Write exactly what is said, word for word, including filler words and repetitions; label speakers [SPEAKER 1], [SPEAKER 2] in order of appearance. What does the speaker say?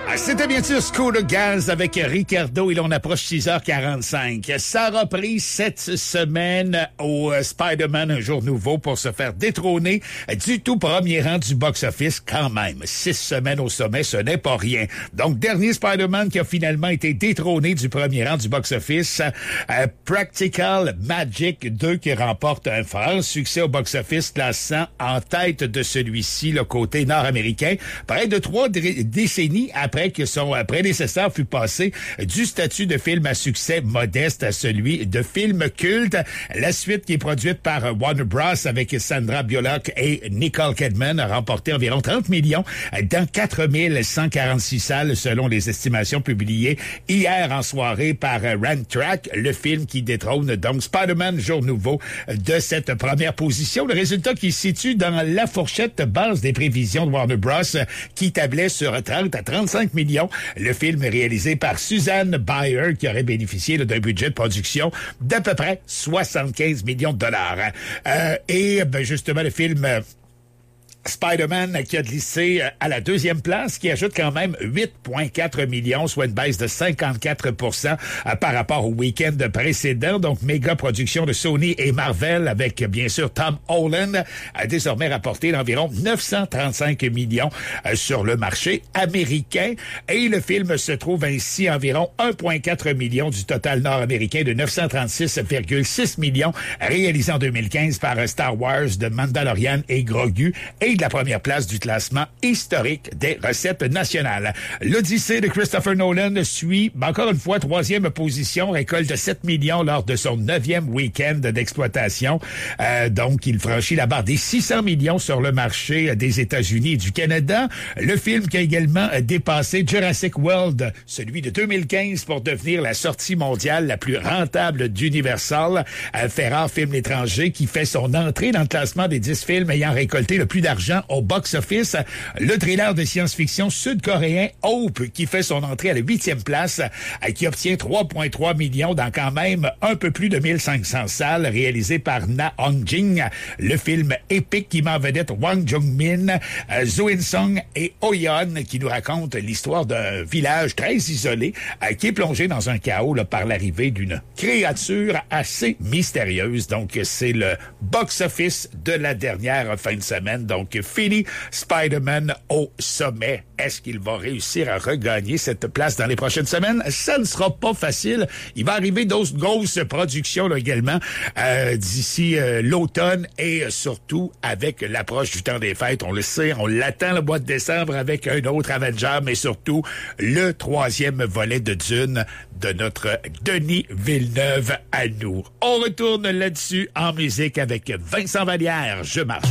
[SPEAKER 1] Ah, c'était bien sûr Scooter Gaz avec Ricardo et l'on approche six heures quarante-cinq. Ça a repris cette semaine au euh, Spider-Man Un jour nouveau pour se faire détrôner du tout premier rang du box-office quand même. Six semaines au sommet, ce n'est pas rien. Donc, dernier Spider-Man qui a finalement été détrôné du premier rang du box-office. Euh, Practical Magic deux qui remporte un fort succès au box-office, classant en tête de celui-ci le côté nord-américain. Près de trois d- décennies après que son prédécesseur fut passé du statut de film à succès modeste à celui de film culte. La suite, qui est produite par Warner Bros. Avec Sandra Bullock et Nicole Kidman, a remporté environ trente millions dans quatre mille cent quarante-six salles selon les estimations publiées hier en soirée par Rantrack, le film qui détrône donc Spider-Man Jour nouveau de cette première position. Le résultat qui se situe dans la fourchette basse des prévisions de Warner Bros. Qui tablait sur trente à trente-cinq millions. Le film est réalisé par Suzanne Bayer qui aurait bénéficié là, d'un budget de production d'à peu près soixante-quinze millions de dollars. Euh, et ben, justement, le film... Euh, Spider-Man qui a glissé à la deuxième place, qui ajoute quand même huit virgule quatre millions, soit une baisse de cinquante-quatre pour cent par rapport au week-end précédent. Donc, méga production de Sony et Marvel avec, bien sûr, Tom Holland a désormais rapporté d'environ neuf cent trente-cinq millions sur le marché américain. Et le film se trouve ainsi à environ un virgule quatre million du total nord-américain de neuf cent trente-six virgule six millions réalisé en deux mille quinze par Star Wars, The Mandalorian et Grogu, et de la première place du classement historique des recettes nationales. L'Odyssée de Christopher Nolan suit, encore une fois, troisième position, récolte sept millions lors de son neuvième week-end d'exploitation. Euh, donc, il franchit la barre des six cents millions sur le marché des États-Unis et du Canada. Le film qui a également dépassé Jurassic World, celui de deux mille quinze, pour devenir la sortie mondiale la plus rentable d'Universal. Euh, fait rare film étranger qui fait son entrée dans le classement des dix films ayant récolté le plus d'argent au box-office. Le thriller de science-fiction sud-coréen Hope, qui fait son entrée à la huitième place, qui obtient trois virgule trois millions dans quand même un peu plus de mille cinq cents salles, réalisé par Na Hong-jin. Le film épique qui met en vedette Wang Jung-min, Zo In-sung et Oh Yeon, qui nous raconte l'histoire d'un village très isolé qui est plongé dans un chaos là, par l'arrivée d'une créature assez mystérieuse. Donc, c'est le box-office de la dernière fin de semaine. Donc, fini Spider-Man au sommet. Est-ce qu'il va réussir à regagner cette place dans les prochaines semaines? Ça ne sera pas facile. Il va arriver d'autres grosses productions là, également euh, d'ici euh, l'automne et surtout avec l'approche du temps des fêtes. On le sait, on l'attend le mois de décembre avec un autre Avenger, mais surtout le troisième volet de Dune de notre Denis Villeneuve à nous. On retourne là-dessus en musique avec Vincent Vallière. Je marche.